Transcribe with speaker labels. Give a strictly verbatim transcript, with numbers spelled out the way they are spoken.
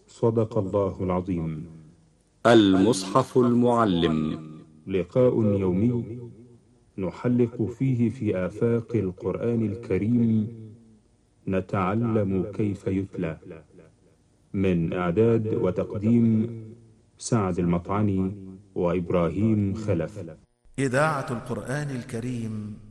Speaker 1: صدق الله العظيم.
Speaker 2: المصحف المعلم،
Speaker 1: لقاء يومي نحلق فيه في آفاق القرآن الكريم، نتعلم كيف يتلى. من إعداد وتقديم سعد المطعني وإبراهيم خلف.
Speaker 3: إذاعة القرآن الكريم